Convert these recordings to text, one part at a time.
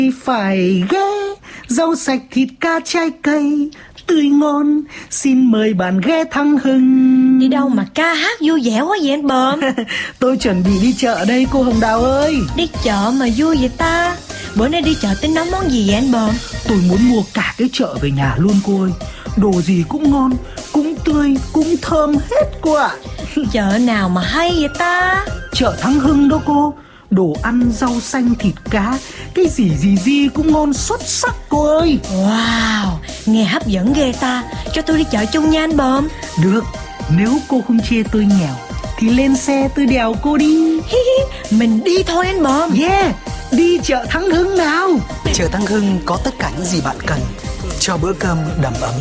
Phải ghé, rau sạch thịt cá trái cây tươi ngon, xin mời bạn ghé Thăng Hưng. Đi đâu mà ca hát vui vẻ quá vậy anh Bờm? Tôi chuẩn bị đi chợ đây cô Hồng Đào ơi. Đi chợ mà vui vậy ta? Bữa nay đi chợ tính nấu món gì vậy anh Bờm? Tôi muốn mua cả cái chợ về nhà luôn cô ơi. Đồ gì cũng ngon, cũng tươi, cũng thơm hết cô ạ. Chợ nào mà hay vậy ta? Chợ Thăng Hưng đó cô. Đồ ăn, rau xanh, thịt cá, cái gì cũng ngon xuất sắc cô ơi. Wow, nghe hấp dẫn ghê ta. Cho tôi đi chợ chung nha anh Bờm. Được, nếu cô không chê tôi nghèo thì lên xe tôi đèo cô đi. Mình đi thôi anh Bờm. Yeah, đi chợ Thăng Hưng nào. Chợ Thăng Hưng có tất cả những gì bạn cần cho bữa cơm đầm ấm.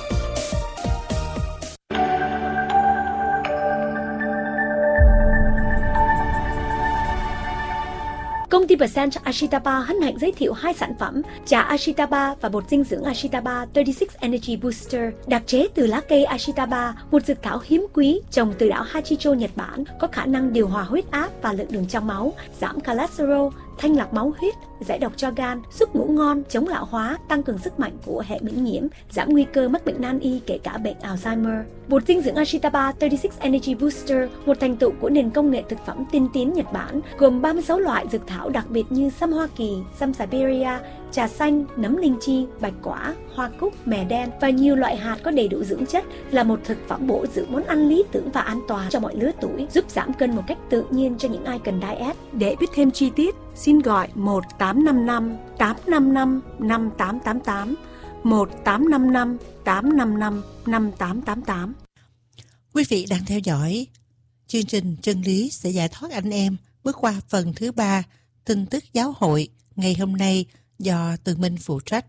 Công ty Percent Ashitaba hân hạnh giới thiệu 2 sản phẩm trà Ashitaba và bột dinh dưỡng Ashitaba 36 Energy Booster, đặc chế từ lá cây Ashitaba, một dược thảo hiếm quý trồng từ đảo Hachicho, Nhật Bản, có khả năng điều hòa huyết áp và lượng đường trong máu, giảm cholesterol, thanh lọc máu huyết, giải độc cho gan, giúp ngủ ngon, chống lão hóa, tăng cường sức mạnh của hệ miễn nhiễm, giảm nguy cơ mắc bệnh nan y kể cả bệnh Alzheimer. Bột dinh dưỡng Ashitaba 36 Energy Booster, một thành tựu của nền công nghệ thực phẩm tiên tiến Nhật Bản, gồm 36 loại dược thảo đặc biệt như sâm Hoa Kỳ, sâm Siberia, trà xanh, nấm linh chi, bạch quả, hoa cúc, mè đen và nhiều loại hạt có đầy đủ dưỡng chất, là một thực phẩm bổ dưỡng món ăn lý tưởng và an toàn cho mọi lứa tuổi, giúp giảm cân một cách tự nhiên cho những ai cần diet. Để biết thêm chi tiết, xin gọi 1855 855 5888, 1855 855 5888. Quý vị đang theo dõi chương trình Chân lý sẽ giải thoát anh em, bước qua phần thứ 3, tin tức giáo hội ngày hôm nay do Tường Minh phụ trách.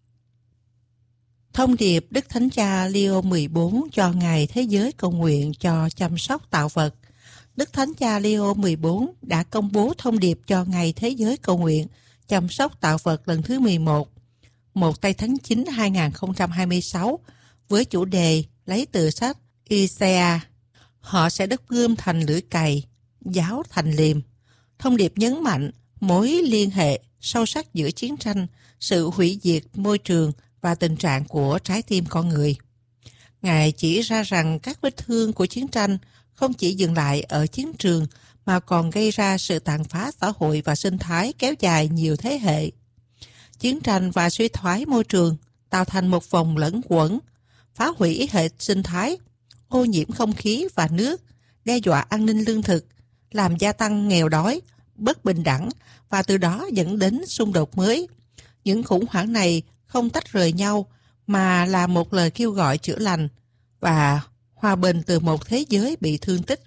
Thông điệp Đức Thánh Cha Leo 14 cho Ngày Thế giới cầu nguyện cho chăm sóc tạo vật. Đức Thánh Cha Leo 14 đã công bố thông điệp cho Ngày Thế giới cầu nguyện chăm sóc tạo vật lần thứ 11, 1 tây tháng 9 2026, với chủ đề lấy từ sách Isaiah. Họ sẽ đúc gươm thành lưỡi cày, giáo thành liềm. Thông điệp nhấn mạnh mối liên hệ sâu sắc giữa chiến tranh, sự hủy diệt môi trường và tình trạng của trái tim con người. Ngài chỉ ra rằng các vết thương của chiến tranh không chỉ dừng lại ở chiến trường mà còn gây ra sự tàn phá xã hội và sinh thái kéo dài nhiều thế hệ. Chiến tranh và suy thoái môi trường tạo thành một vòng lẫn quẩn, phá hủy hệ sinh thái, ô nhiễm không khí và nước, đe dọa an ninh lương thực, làm gia tăng nghèo đói, bất bình đẳng và từ đó dẫn đến xung đột mới. Những khủng hoảng này không tách rời nhau mà là một lời kêu gọi chữa lành và hòa bình từ một thế giới bị thương tích.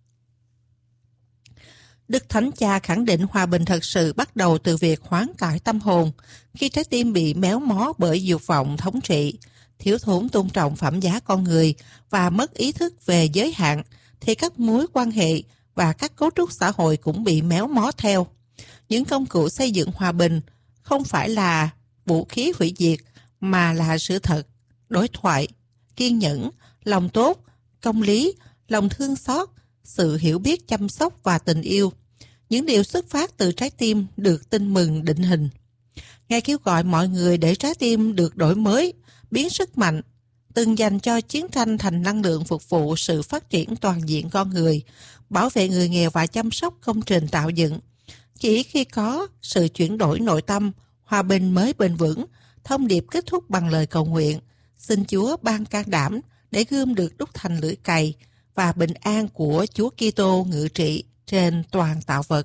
Đức Thánh Cha khẳng định hòa bình thật sự bắt đầu từ việc hoán cải tâm hồn. Khi trái tim bị méo mó bởi dục vọng thống trị, thiếu thốn tôn trọng phẩm giá con người và mất ý thức về giới hạn, thì các mối quan hệ và các cấu trúc xã hội cũng bị méo mó theo. Những công cụ xây dựng hòa bình không phải là vũ khí hủy diệt mà là sự thật, đối thoại, kiên nhẫn, lòng tốt, công lý, lòng thương xót, sự hiểu biết chăm sóc và tình yêu. Những điều xuất phát từ trái tim được tin mừng định hình. Ngài kêu gọi mọi người để trái tim được đổi mới, biến sức mạnh từng dành cho chiến tranh thành năng lượng phục vụ sự phát triển toàn diện con người, bảo vệ người nghèo và chăm sóc công trình tạo dựng. Chỉ khi có sự chuyển đổi nội tâm, hòa bình mới bền vững. Thông điệp kết thúc bằng lời cầu nguyện: xin Chúa ban can đảm để gươm được đúc thành lưỡi cày và bình an của Chúa Kitô ngự trị trên toàn tạo vật.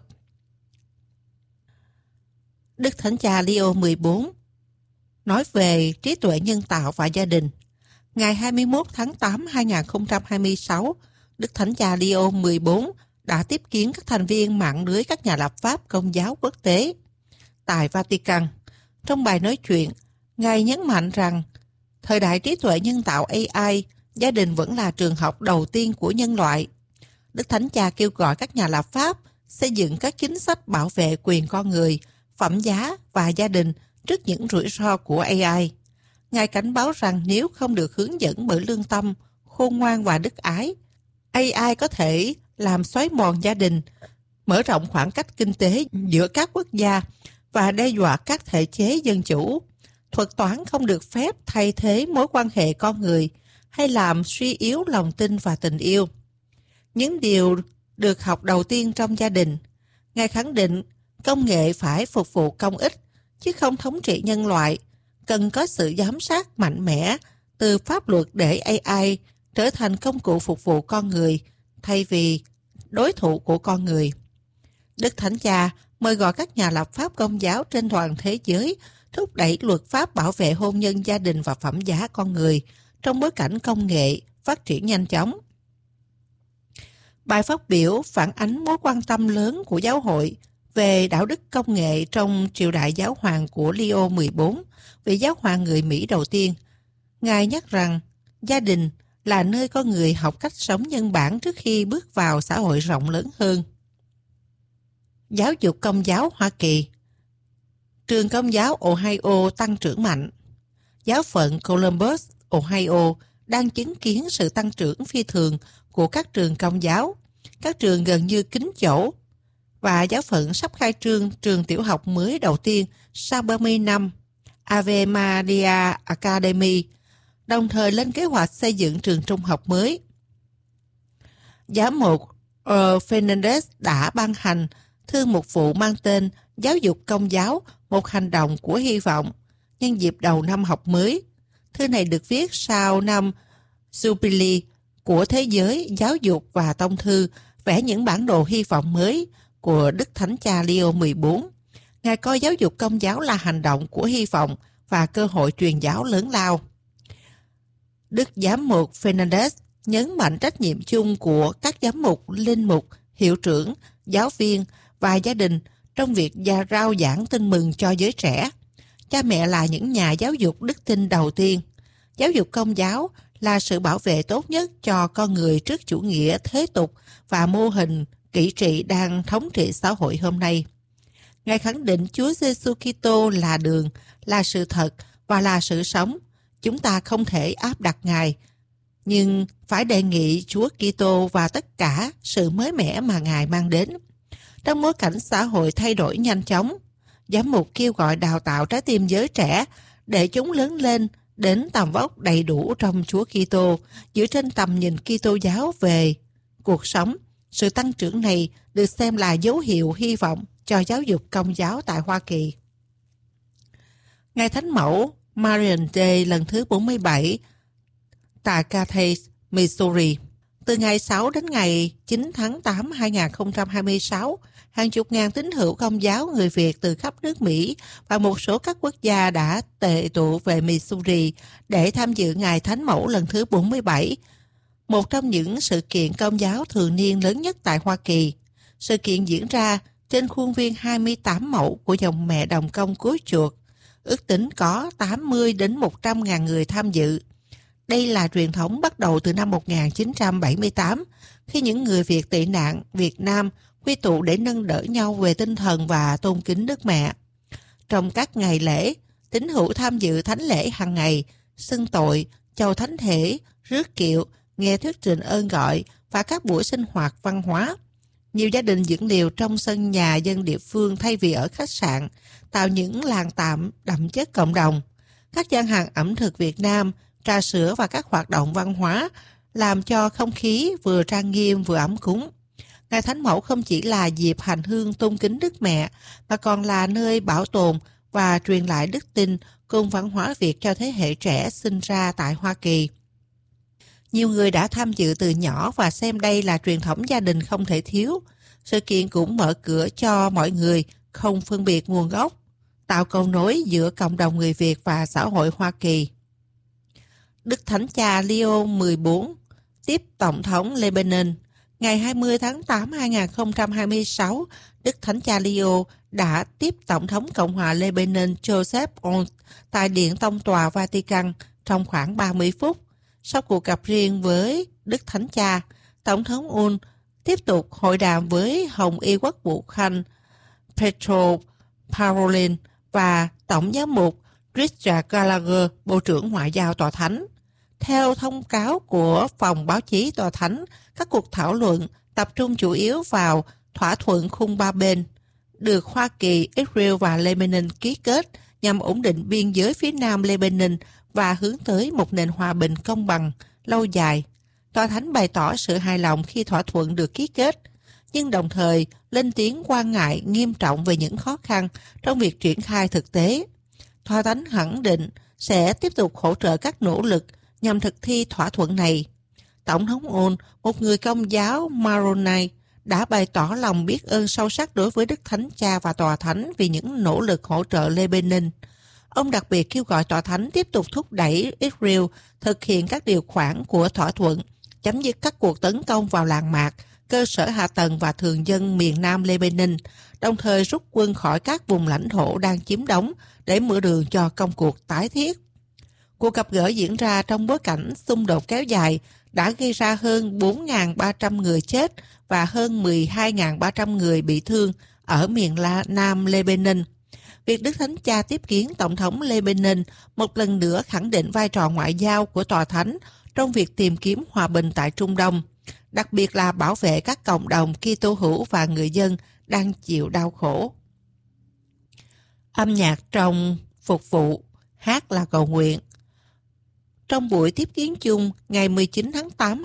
Đức Thánh Cha Leo 14 nói về trí tuệ nhân tạo và gia đình. Ngày 21 tháng 8 2026, Đức Thánh Cha Leo 14 đã tiếp kiến các thành viên mạng lưới các nhà lập pháp Công giáo quốc tế tại Vatican. Trong bài nói chuyện, Ngài nhấn mạnh rằng thời đại trí tuệ nhân tạo AI, gia đình vẫn là trường học đầu tiên của nhân loại. Đức Thánh Cha kêu gọi các nhà lập pháp xây dựng các chính sách bảo vệ quyền con người, phẩm giá và gia đình trước những rủi ro của AI. Ngài cảnh báo rằng nếu không được hướng dẫn bởi lương tâm, khôn ngoan và đức ái, AI có thể làm xói mòn gia đình, mở rộng khoảng cách kinh tế giữa các quốc gia và đe dọa các thể chế dân chủ. Thuật toán không được phép thay thế mối quan hệ con người hay làm suy yếu lòng tin và tình yêu. Những điều được học đầu tiên trong gia đình. Ngài khẳng định công nghệ phải phục vụ công ích, chứ không thống trị nhân loại. Cần có sự giám sát mạnh mẽ từ pháp luật để AI trở thành công cụ phục vụ con người thay vì đối thủ của con người. Đức Thánh Cha mời gọi các nhà lập pháp Công giáo trên toàn thế giới thúc đẩy luật pháp bảo vệ hôn nhân, gia đình và phẩm giá con người trong bối cảnh công nghệ phát triển nhanh chóng. Bài phát biểu phản ánh mối quan tâm lớn của giáo hội về đạo đức công nghệ trong triều đại giáo hoàng của Leo 14, vị giáo hoàng người Mỹ đầu tiên. Ngài nhắc rằng gia đình là nơi con người học cách sống nhân bản trước khi bước vào xã hội rộng lớn hơn. Giáo dục Công giáo Hoa Kỳ. Trường Công giáo Ohio tăng trưởng mạnh. Giáo phận Columbus, Ohio đang chứng kiến sự tăng trưởng phi thường của các trường công giáo. Các trường gần như kín chỗ, và giáo phận sắp khai trương trường tiểu học mới đầu tiên sau 30 năm, Ave Maria Academy, đồng thời lên kế hoạch xây dựng trường trung học mới. Giám mục Fernandez đã ban hành thư mục vụ mang tên Giáo dục Công giáo, một hành động của hy vọng, nhân dịp đầu năm học mới. Thư này được viết sau năm Jubilee của thế giới giáo dục và tông thư, vẽ những bản đồ hy vọng mới của Đức Thánh Cha Leo 14. Ngài coi giáo dục Công giáo là hành động của hy vọng và cơ hội truyền giáo lớn lao. Đức Giám mục Fernandez nhấn mạnh trách nhiệm chung của các giám mục, linh mục, hiệu trưởng, giáo viên và gia đình trong việc rao giảng tin mừng cho giới trẻ. Cha mẹ là những nhà giáo dục đức tin đầu tiên. Giáo dục Công giáo là sự bảo vệ tốt nhất cho con người trước chủ nghĩa thế tục và mô hình kỹ trị đang thống trị xã hội hôm nay. Ngài khẳng định Chúa Giêsu Kitô là đường, là sự thật và là sự sống. Chúng ta không thể áp đặt Ngài, nhưng phải đề nghị Chúa Kitô và tất cả sự mới mẻ mà Ngài mang đến. Trong bối cảnh xã hội thay đổi nhanh chóng, giám mục kêu gọi đào tạo trái tim giới trẻ để chúng lớn lên đến tầm vóc đầy đủ trong Chúa Kitô, dựa trên tầm nhìn Kitô giáo về cuộc sống. Sự tăng trưởng này được xem là dấu hiệu hy vọng cho giáo dục Công giáo tại Hoa Kỳ. Ngày Thánh Mẫu Marian Day lần thứ 47 tại Cathay, Missouri. Từ ngày 6 đến ngày 9 tháng 8 2026, hàng chục ngàn tín hữu Công giáo người Việt từ khắp nước Mỹ và một số các quốc gia đã tề tụ về Missouri để tham dự Ngày Thánh Mẫu lần thứ 47, một trong những sự kiện Công giáo thường niên lớn nhất tại Hoa Kỳ. Sự kiện diễn ra trên khuôn viên 28 mẫu của dòng mẹ đồng công cứu chuộc. Ước tính có 80 đến 100 ngàn người tham dự. Đây là truyền thống bắt đầu từ năm 1978, khi những người Việt tị nạn Việt Nam quy tụ để nâng đỡ nhau về tinh thần và tôn kính Đức Mẹ. Trong các ngày lễ, tín hữu tham dự thánh lễ hàng ngày, xưng tội, chầu thánh thể, rước kiệu, nghe thuyết trình ơn gọi và các buổi sinh hoạt văn hóa. Nhiều gia đình dưỡng liều trong sân nhà dân địa phương thay vì ở khách sạn, tạo những làng tạm đậm chất cộng đồng. Các gian hàng ẩm thực Việt Nam, trà sữa và các hoạt động văn hóa làm cho không khí vừa trang nghiêm vừa ấm cúng. Ngày Thánh Mẫu không chỉ là dịp hành hương tôn kính Đức Mẹ, mà còn là nơi bảo tồn và truyền lại đức tin cùng văn hóa Việt cho thế hệ trẻ sinh ra tại Hoa Kỳ. Nhiều người đã tham dự từ nhỏ và xem đây là truyền thống gia đình không thể thiếu. Sự kiện cũng mở cửa cho mọi người không phân biệt nguồn gốc, tạo cầu nối giữa cộng đồng người Việt và xã hội Hoa Kỳ. Đức Thánh Cha Leo 14 tiếp Tổng thống Lebanon. Ngày 20 tháng 8 2026, Đức Thánh Cha Leo đã tiếp Tổng thống Cộng hòa Lebanon Joseph Aoun tại Điện Tông tòa Vatican trong khoảng 30 phút. Sau cuộc gặp riêng với Đức Thánh Cha, Tổng thống Aoun tiếp tục hội đàm với Hồng Y Quốc vụ Khanh Petro Parolin và Tổng giám mục Richard Gallagher, Bộ trưởng Ngoại giao Tòa Thánh. Theo thông cáo của Phòng Báo chí Tòa Thánh, các cuộc thảo luận tập trung chủ yếu vào thỏa thuận khung ba bên. được Hoa Kỳ, Israel và Lebanon ký kết nhằm ổn định biên giới phía nam Lebanon và hướng tới một nền hòa bình công bằng, lâu dài. Tòa Thánh bày tỏ sự hài lòng khi thỏa thuận được ký kết, nhưng đồng thời lên tiếng quan ngại nghiêm trọng về những khó khăn trong việc triển khai thực tế. Tòa Thánh khẳng định sẽ tiếp tục hỗ trợ các nỗ lực nhằm thực thi thỏa thuận này. Tổng thống Ol, một người Công giáo Maronite, đã bày tỏ lòng biết ơn sâu sắc đối với Đức Thánh Cha và Tòa Thánh vì những nỗ lực hỗ trợ Lebanon. Ông đặc biệt kêu gọi Tòa Thánh tiếp tục thúc đẩy Israel thực hiện các điều khoản của thỏa thuận, chấm dứt các cuộc tấn công vào làng mạc, cơ sở hạ tầng và thường dân miền nam Lebanon, đồng thời rút quân khỏi các vùng lãnh thổ đang chiếm đóng để mở đường cho công cuộc tái thiết. Cuộc gặp gỡ diễn ra trong bối cảnh xung đột kéo dài đã gây ra hơn 4.300 người chết và hơn 12.300 người bị thương ở miền nam Lebanon. Việc Đức Thánh Cha tiếp kiến Tổng thống Lebanon một lần nữa khẳng định vai trò ngoại giao của Tòa Thánh trong việc tìm kiếm hòa bình tại Trung Đông, đặc biệt là bảo vệ các cộng đồng Kitô hữu và người dân đang chịu đau khổ. Âm nhạc trong phục vụ, hát là cầu nguyện. Trong buổi tiếp kiến chung ngày 19 tháng 8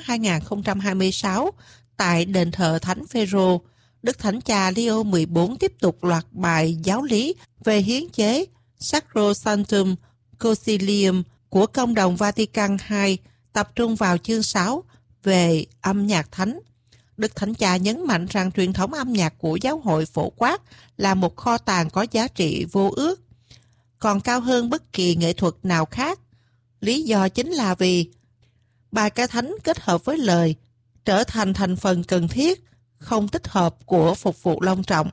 2026 tại đền thờ Thánh Phêrô, Đức Thánh Cha Leo 14 tiếp tục loạt bài giáo lý về hiến chế Sacrosanctum Concilium của Công đồng Vatican II, tập trung vào chương 6 về âm nhạc thánh. Đức Thánh Cha nhấn mạnh rằng truyền thống âm nhạc của giáo hội phổ quát là một kho tàng có giá trị vô ước, còn cao hơn bất kỳ nghệ thuật nào khác. Lý do chính là vì bài ca thánh kết hợp với lời trở thành thành phần cần thiết, không tích hợp của phục vụ long trọng.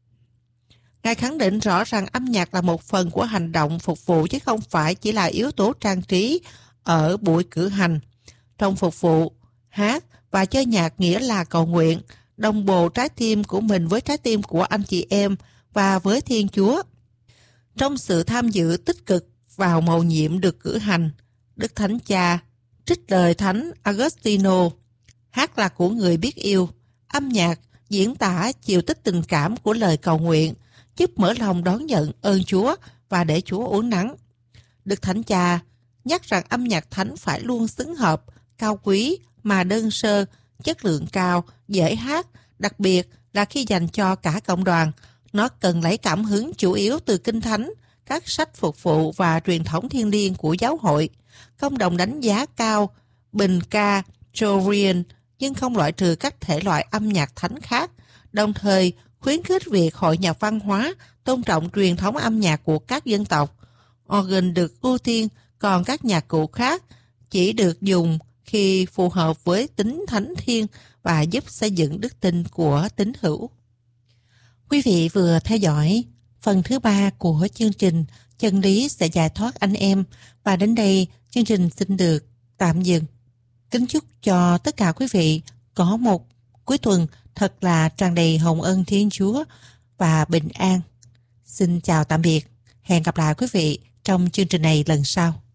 Ngài khẳng định rõ ràng âm nhạc là một phần của hành động phục vụ chứ không phải chỉ là yếu tố trang trí ở buổi cử hành. Trong phục vụ, hát và chơi nhạc nghĩa là cầu nguyện, đồng bộ trái tim của mình với trái tim của anh chị em và với Thiên Chúa. Trong sự tham dự tích cực vào mầu nhiệm được cử hành, Đức Thánh Cha trích lời Thánh Agostino: hát là của người biết yêu. Âm nhạc diễn tả chiều tích tình cảm của lời cầu nguyện, giúp mở lòng đón nhận ơn Chúa và để Chúa uốn nắn. Đức Thánh Cha nhắc rằng âm nhạc thánh phải luôn xứng hợp, cao quý mà đơn sơ, chất lượng cao, dễ hát, đặc biệt là khi dành cho cả cộng đoàn. Nó cần lấy cảm hứng chủ yếu từ Kinh Thánh, các sách phục vụ và truyền thống thiêng liêng của giáo hội. Công đồng đánh giá cao bình ca Gregorian nhưng không loại trừ các thể loại âm nhạc thánh khác, đồng thời khuyến khích việc hội nhập văn hóa, tôn trọng truyền thống âm nhạc của các dân tộc. Organ được ưu tiên, còn các nhạc cụ khác chỉ được dùng khi phù hợp với tính thánh thiêng và giúp xây dựng đức tin của tín hữu. Quý vị vừa theo dõi phần thứ 3 của chương trình Chân lý sẽ giải thoát anh em, và đến đây chương trình xin được tạm dừng. Kính chúc cho tất cả quý vị có một cuối tuần thật là tràn đầy hồng ân Thiên Chúa và bình an. Xin chào tạm biệt. Hẹn gặp lại quý vị trong chương trình này lần sau.